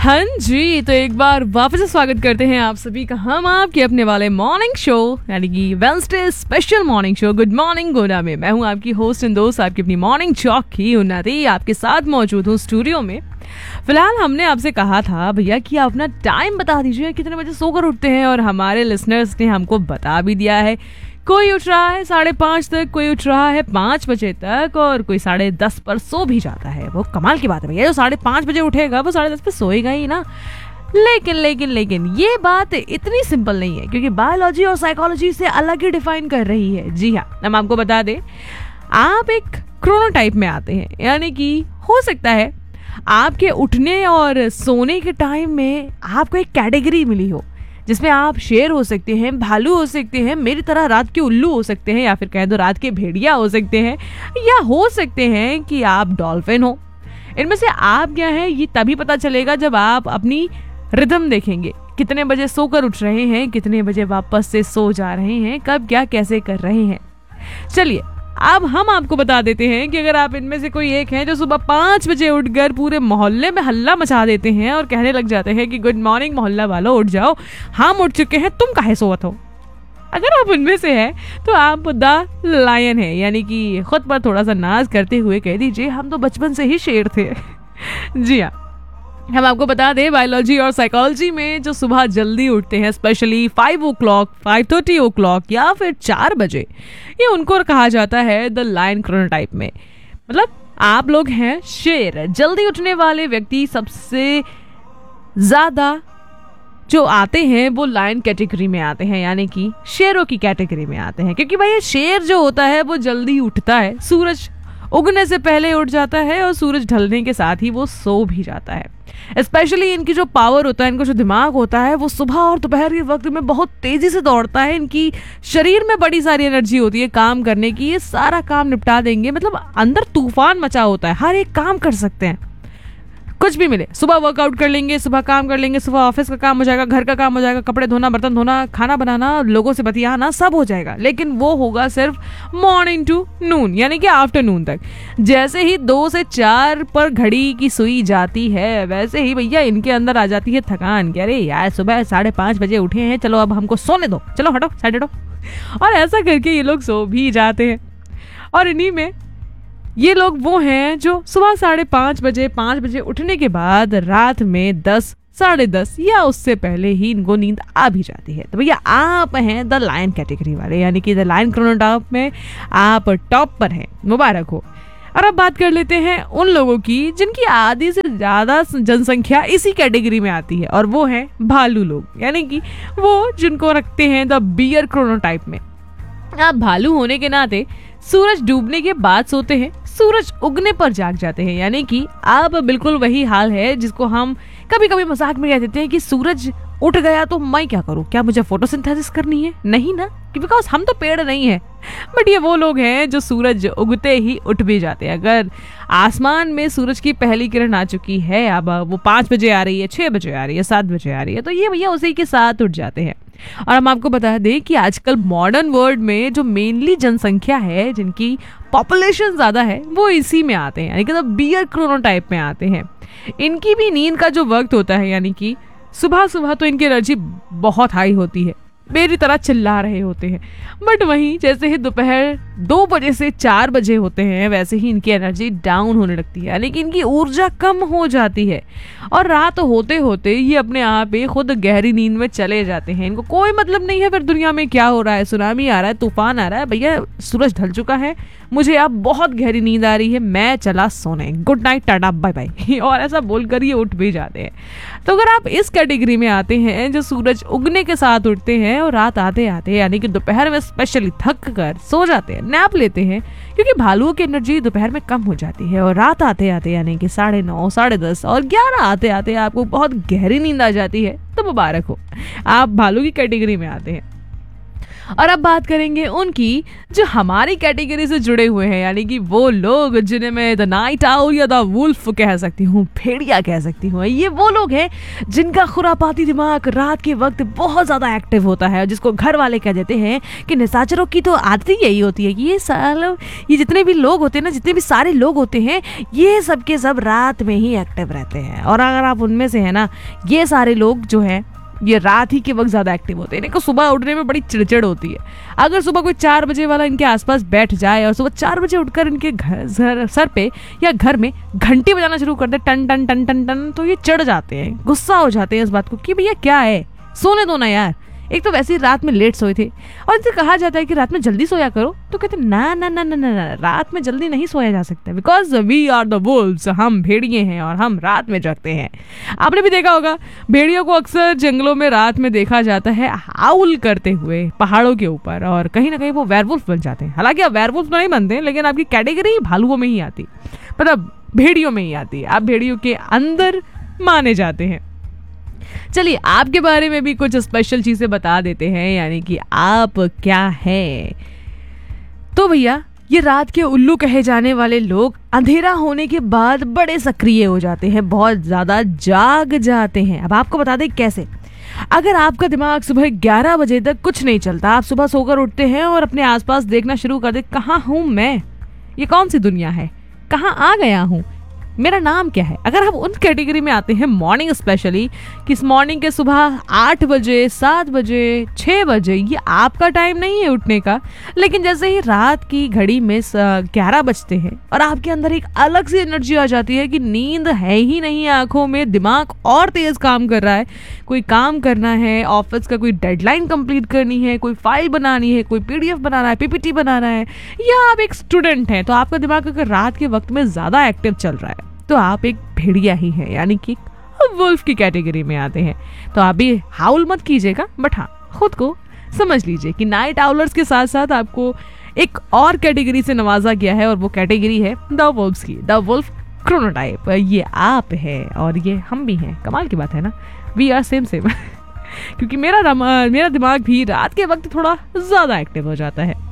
हाँ जी, तो एक बार वापस से स्वागत करते हैं आप सभी का हम आपके अपने वाले मॉर्निंग शो यानी कि Wednesday special morning show good morning gonna में। मैं हूँ आपकी होस्ट एंड दोस्त, आपकी अपनी मॉर्निंग चौक की उन्नति, आपके साथ मौजूद हूँ स्टूडियो में। फिलहाल हमने आपसे कहा था भैया कि आप अपना टाइम बता दीजिए, कितने बजे सोकर उठते हैं, और हमारे लिसनर्स ने हमको बता भी दिया है। कोई उठ रहा है 5:30 तक, कोई उठ रहा है 5 बजे तक, और कोई 10:30 पर सो भी जाता है। वो कमाल की बात है भैया, जो 5:30 बजे उठेगा वो 10:30 पे सोएगा ही ना। लेकिन ये बात इतनी सिंपल नहीं है, क्योंकि बायोलॉजी और साइकोलॉजी से अलग ही डिफाइन कर रही है। जी हाँ, हम आपको बता दें, आप एक क्रोनोटाइप में आते हैं, यानी कि हो सकता है आपके उठने और सोने के टाइम में आपको एक कैटेगरी मिली हो, जिसमें आप शेर हो सकते हैं, भालू हो सकते हैं, मेरी तरह रात के उल्लू हो सकते हैं, या फिर कह दो रात के भेड़िया हो सकते हैं, या हो सकते हैं कि आप डॉल्फिन हो। इनमें से आप क्या हैं ये तभी पता चलेगा जब आप अपनी रिदम देखेंगे, कितने बजे सोकर उठ रहे हैं, कितने बजे वापस से सो जा रहे हैं, कब क्या कैसे कर रहे हैं। चलिए अब हम आपको बता देते हैं कि अगर आप इनमें से कोई एक हैं जो सुबह 5 बजे उठकर पूरे मोहल्ले में हल्ला मचा देते हैं और कहने लग जाते हैं कि गुड मॉर्निंग मोहल्ला वालों, उठ जाओ, हम उठ चुके हैं, तुम काहे सोवत हो। अगर आप उनमें से हैं तो आप द लायन है, यानी कि खुद पर थोड़ा सा नाज करते हुए कह दीजिए हम तो बचपन से ही शेर थे। जी हाँ, हम आपको बता दें बायोलॉजी और साइकोलॉजी में जो सुबह जल्दी उठते हैं, स्पेशली 5 o'clock, 5:30 o'clock या फिर 4 बजे, ये उनको कहा जाता है द लायन क्रोनोटाइप में। मतलब आप लोग हैं शेर। जल्दी उठने वाले व्यक्ति सबसे ज्यादा जो आते हैं वो लायन कैटेगरी में आते हैं, यानी कि शेरों की कैटेगरी में आते हैं, क्योंकि भाई शेर जो होता है वो जल्दी उठता है, सूरज उगने से पहले उठ जाता है और सूरज ढलने के साथ ही वो सो भी जाता है। स्पेशली इनकी जो पावर होता है, इनको जो दिमाग होता है, वो सुबह और दोपहर के वक्त में बहुत तेजी से दौड़ता है। इनकी शरीर में बड़ी सारी एनर्जी होती है काम करने की, ये सारा काम निपटा देंगे। मतलब अंदर तूफान मचा होता है, हर एक काम कर सकते हैं, कुछ भी मिले। सुबह वर्कआउट कर लेंगे, सुबह काम कर लेंगे, सुबह ऑफिस का काम हो जाएगा, घर का काम हो जाएगा, कपड़े धोना, बर्तन धोना, खाना बनाना, लोगों से बतियाना, सब हो जाएगा। लेकिन वो होगा सिर्फ मॉर्निंग टू नून, यानी कि आफ्टरनून तक। जैसे ही 2 से 4 पर घड़ी की सुई जाती है, वैसे ही भैया इनके अंदर आ जाती है थकान कि अरे यार सुबह 5:30 बजे उठे हैं, चलो अब हमको सोने दो, चलो हटो साइड हटो। और ऐसा करके ये लोग सो भी जाते हैं। और इन्हीं में ये लोग वो हैं जो सुबह 5:30 बजे 5 बजे उठने के बाद रात में 10, 10:30 या उससे पहले ही इनको नींद आ भी जाती है। तो भैया आप हैं द लायन कैटेगरी वाले, यानी कि द लायन क्रोनोटाइप में आप टॉप पर हैं, मुबारक हो। और अब बात कर लेते हैं उन लोगों की जिनकी आधी से ज्यादा जनसंख्या इसी कैटेगरी में आती है, और वो हैं भालू लोग, यानी कि वो जिनको रखते हैं द बियर क्रोनोटाइप में। आप भालू होने के नाते सूरज डूबने के बाद सोते हैं, सूरज उगने पर जाग जाते हैं, यानी कि आप बिल्कुल वही हाल है जिसको हम कभी कभी मजाक में कह देते हैं कि सूरज उठ गया तो मैं क्या करूं, क्या मुझे फोटोसिंथेसिस करनी है? नहीं ना, बिकॉज हम तो पेड़ नहीं है। बट ये वो लोग हैं जो सूरज उगते ही उठ भी जाते हैं। अगर आसमान में सूरज की पहली किरण आ चुकी है, अब वो 5 बजे आ रही है, 6 बजे आ रही है, 7 बजे आ रही है, तो ये भैया उसी के साथ उठ जाते हैं। और हम आपको बता दें कि आजकल मॉडर्न वर्ल्ड में जो मेनली जनसंख्या है, जिनकी पॉपुलेशन ज्यादा है, वो इसी में आते हैं, यानी कि बियर क्रोनोटाइप में आते हैं। इनकी भी नींद का जो वक्त होता है, यानी कि सुबह सुबह तो इनकी एनर्जी बहुत हाई होती है, मेरी तरह चिल्ला रहे होते हैं। बट वहीं जैसे ही दोपहर 2 बजे से 4 बजे होते हैं, वैसे ही इनकी एनर्जी डाउन होने लगती है, यानी कि इनकी ऊर्जा कम हो जाती है, और रात होते होते ये अपने आप ही खुद गहरी नींद में चले जाते हैं। इनको कोई मतलब नहीं है फिर दुनिया में क्या हो रहा है, सुनामी आ रहा है, तूफान आ रहा है, भैया सूरज ढल चुका है, मुझे अब बहुत गहरी नींद आ रही है, मैं चला सोने, good night, Tata, bye bye. और ऐसा बोलकर ये उठ भी जाते हैं। तो अगर आप इस कैटेगरी में आते हैं जो सूरज उगने के साथ उठते हैं और रात आते आते यानी कि दोपहर में स्पेशली थक कर सो जाते हैं, नैप लेते हैं, क्योंकि भालुओं की एनर्जी दोपहर में कम हो जाती है, और रात आते आते यानी कि 9:30, 10:30 और 11 आते आते आपको बहुत गहरी नींद आ जाती है, तो मुबारक हो, आप भालू की कैटेगरी में आते हैं। और अब बात करेंगे उनकी जो हमारी कैटेगरी से जुड़े हुए हैं, यानी कि वो लोग जिन्हें मैं द नाइट आउल या द वुल्फ कह सकती हूँ, भेड़िया कह सकती हूँ। ये वो लोग हैं जिनका खुरापाती दिमाग रात के वक्त बहुत ज़्यादा एक्टिव होता है, जिसको घर वाले कह देते हैं कि निशाचरों की तो आदत ही यही होती है कि ये जितने भी लोग होते हैं ना, जितने भी सारे लोग होते हैं, ये सब के सब रात में ही एक्टिव रहते हैं। और अगर आप उनमें से है ना, ये सारे लोग जो हैं ये रात ही के वक्त ज़्यादा एक्टिव होते हैं। इनको सुबह उठने में बड़ी चिड़चिड़ होती है। अगर सुबह कोई 4 बजे वाला इनके आसपास बैठ जाए और सुबह 4 बजे उठकर इनके सर पे या घर में घंटी बजाना शुरू कर दे, ton ton ton ton ton, तो ये चढ़ जाते हैं, गुस्सा हो जाते हैं इस बात को कि भैया क्या है, सोने दो ना यार। एक तो वैसे ही रात में लेट सोए थे और इनसे कहा जाता है कि रात में जल्दी सोया करो, तो कहते ना ना ना ना ना ना, रात में जल्दी नहीं सोया जा सकता, because we are the Wolves, हम भेड़िए हैं और हम रात में जगते हैं। आपने भी देखा होगा भेड़ियों को अक्सर जंगलों में रात में देखा जाता है हाउल करते हुए पहाड़ों के ऊपर, और कहीं ना कहीं वो वेयरवुल्फ बन जाते हैं। हालांकि अब वेयरवुल्फ नहीं बनते हैं, लेकिन आपकी कैटेगरी भालुओं में ही आती, मतलब भेड़ियों में ही आती है। आप भेड़ियों के अंदर माने जाते हैं। चलिए आपके बारे में भी कुछ स्पेशल चीजें बता देते हैं, यानी कि आप क्या है। तो भैया ये रात के उल्लू कहे जाने वाले लोग अंधेरा होने के बाद बड़े सक्रिय हो जाते हैं, बहुत ज्यादा जाग जाते हैं। अब आपको बता दें कैसे। अगर आपका दिमाग सुबह 11 बजे तक कुछ नहीं चलता, आप सुबह सोकर उठते हैं और अपने आसपास देखना शुरू कर दे, कहाँ हूं मैं, ये कौन सी दुनिया है, कहाँ आ गया हूं, मेरा नाम क्या है। अगर हम उन कैटेगरी में आते हैं मॉर्निंग स्पेशली, कि इस मॉर्निंग के सुबह 8 बजे 7 बजे 6 बजे ये आपका टाइम नहीं है उठने का, लेकिन जैसे ही रात की घड़ी में 11 बजते हैं और आपके अंदर एक अलग सी एनर्जी आ जाती है कि नींद है ही नहीं आंखों में, दिमाग और तेज काम कर रहा है, कोई काम करना है, ऑफिस का कोई डेडलाइन कंप्लीट करनी है, कोई फाइल बनानी है, कोई पीडीएफ बनाना है, पीपीटी बनाना है, या आप एक स्टूडेंट हैं, तो आपका दिमाग अगर रात के वक्त में ज्यादा एक्टिव चल रहा है तो आप एक भेड़िया ही हैं, यानी कि वुल्फ की कैटेगरी में आते हैं। तो आप भी हाउल मत कीजिएगा, बट हाँ खुद को समझ लीजिए कि नाइट आउलर्स के साथ साथ आपको एक और कैटेगरी से नवाजा गया है, और वो कैटेगरी है द वुल्व्स की, द वुल्फ क्रोनोटाइप। ये आप है और ये हम भी हैं। कमाल की बात है ना, वी आर सेम क्योंकि मेरा दिमाग भी रात के वक्त थोड़ा ज्यादा एक्टिव हो जाता है।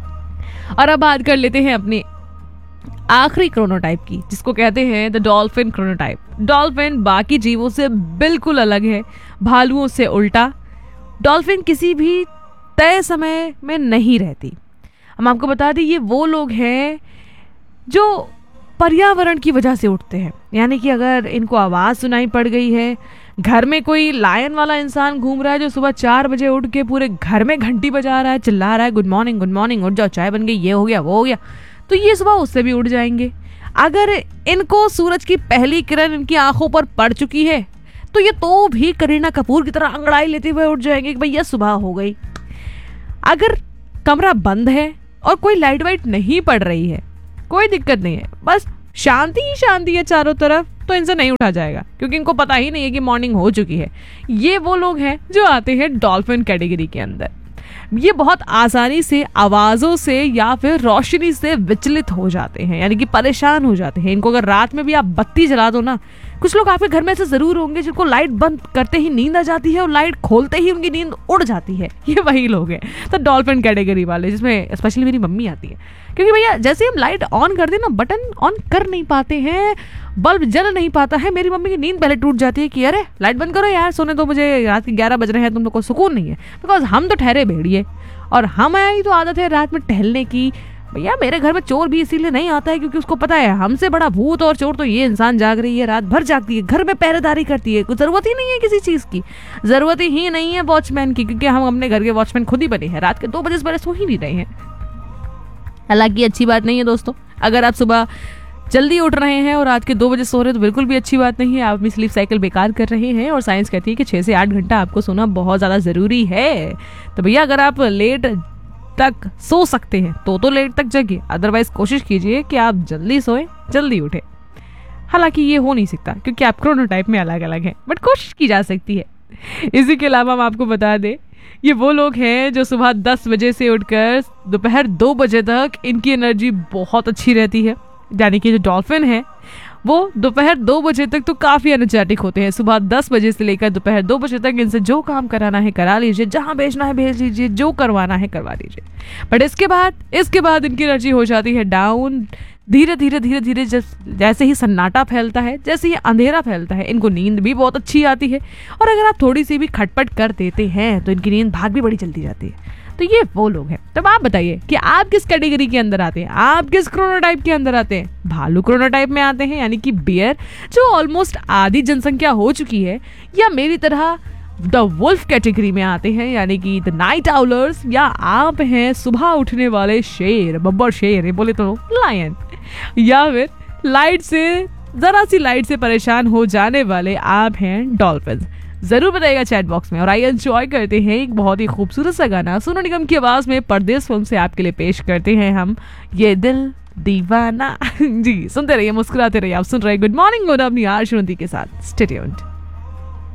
और अब बात कर लेते हैं अपने आखिरी क्रोनोटाइप की, जिसको कहते हैं द डॉल्फिन क्रोनोटाइप। डॉल्फिन बाकी जीवों से बिल्कुल अलग है, भालुओं से उल्टा। डॉल्फिन किसी भी तय समय में नहीं रहती। हम आपको बता दें ये वो लोग हैं जो पर्यावरण की वजह से उठते हैं, यानी कि अगर इनको आवाज़ सुनाई पड़ गई है, घर में कोई लायन वाला इंसान घूम रहा है जो सुबह 4 बजे उठ के पूरे घर में घंटी बजा रहा है, चिल्ला रहा है गुड मॉर्निंग उठ जाओ, चाय बन गई, ये हो गया वो हो गया, तो ये सुबह उससे भी उठ जाएंगे। अगर इनको सूरज की पहली किरण इनकी आंखों पर पड़ चुकी है तो ये तो भी करीना कपूर की तरह अंगड़ाई लेते हुए उठ जाएंगे कि भैया सुबह हो गई। अगर कमरा बंद है और कोई लाइट वाइट नहीं पड़ रही है, कोई दिक्कत नहीं है, बस शांति ही शांति है चारों तरफ, तो इनसे नहीं उठा जाएगा, क्योंकि इनको पता ही नहीं है कि मॉर्निंग हो चुकी है। ये वो लोग हैं जो आते हैं डॉल्फिन कैटेगरी के अंदर। ये बहुत आसानी से आवाज़ों से या फिर रोशनी से विचलित हो जाते हैं, यानी कि परेशान हो जाते हैं। इनको अगर रात में भी आप बत्ती जला दो ना, कुछ लोग आपके घर में ऐसे ज़रूर होंगे जिनको लाइट बंद करते ही नींद आ जाती है और लाइट खोलते ही उनकी नींद उड़ जाती है, ये वही लोग हैं। तो डॉल्फिन कैटेगरी वाले, जिसमें स्पेशली मेरी मम्मी आती है, क्योंकि भैया जैसे हम लाइट ऑन कर दें ना, बटन ऑन कर नहीं पाते हैं, बल्ब जल नहीं पाता है, मेरी मम्मी की नींद पहले टूट जाती है कि अरे लाइट बंद करो यार, सोने 2 बजे, रात के 11 बज रहे हैं, तुम लोग को सुकून नहीं है। बिकॉज हम तो ठहरे भेड़िए और हमारी तो आदत है रात में टहलने की। भैया मेरे घर में चोर भी इसीलिए नहीं आता है क्योंकि उसको पता है हमसे बड़ा भूत और चोर तो ये इंसान जाग रही है, रात भर जागती है, घर में पहरेदारी करती है, कुछ जरूरत ही नहीं है किसी चीज़ की, जरूरत ही नहीं है वॉचमैन की, क्योंकि हम अपने घर के वॉचमैन खुद ही बने हैं। रात के 2 बजे से पहले सो ही नहीं रहे हैं। हालांकि अच्छी बात नहीं है दोस्तों, अगर आप सुबह जल्दी उठ रहे हैं और रात के 2 बजे सो रहे हैं तो बिल्कुल भी अच्छी बात नहीं है, आप अपनी स्लीप साइकिल बेकार कर रहे हैं। और साइंस कहती है कि 6 से 8 घंटा आपको सोना बहुत ज़्यादा ज़रूरी है। तो भैया अगर आप लेट तक सो सकते हैं तो लेट तक जगिए, अदरवाइज कोशिश कीजिए कि आप जल्दी सोएं जल्दी उठे। हालांकि ये हो नहीं सकता क्योंकि आप क्रोनोटाइप में अलग अलग हैं, बट कोशिश की जा सकती है। इसी के अलावा हम आपको बता दें ये वो लोग हैं जो सुबह 10 बजे से उठकर दोपहर 2 बजे तक इनकी एनर्जी बहुत अच्छी रहती है। यानी कि जो डॉल्फिन है वो दोपहर 2 बजे तक तो काफ़ी एनर्जेटिक होते हैं। सुबह 10 बजे से लेकर दोपहर 2 बजे तक इनसे जो काम कराना है करा लीजिए, जहाँ भेजना है भेज लीजिए, जो करवाना है करवा लीजिए। बट इसके बाद इनकी एनर्जी हो जाती है डाउन। धीरे धीरे जैसे ही सन्नाटा फैलता है, जैसे ही अंधेरा फैलता है, इनको नींद भी बहुत अच्छी आती है। और अगर आप थोड़ी सी भी खटपट कर देते हैं तो इनकी नींद भाग भी बड़ी जल्दी जाती है। तो ये वो लोग हैं। तब आप बताइए कि आप किस कैटेगरी के अंदर आते हैं, आप किस क्रोनोटाइप के अंदर आते हैं? भालू क्रोनोटाइप में आते हैं, यानी कि बियर, जो ऑलमोस्ट आधी जनसंख्या हो चुकी है, या मेरी तरह द वुल्फ कैटेगरी में आते हैं, यानी कि द नाइट आउलर्स, या आप हैं सुबह उठने वाले शेर, बब्बर शेर, ये बोले तो लायन, या फिर जरा सी लाइट से परेशान हो जाने वाले आप हैं डॉल्फिन। जरूर बताइएगा चैट बॉक्स में। और आइए एंजॉय करते हैं एक बहुत ही खूबसूरत सा गाना सोनू निगम की आवाज में परदेस फिल्म से आपके लिए पेश करते हैं हम ये दिल दीवाना। जी, सुनते रहिए, मुस्कुराते रहिए। आप सुन रहे गुड मॉर्निंग गोदा अपनी आर श्रुति के साथ। Stay tuned.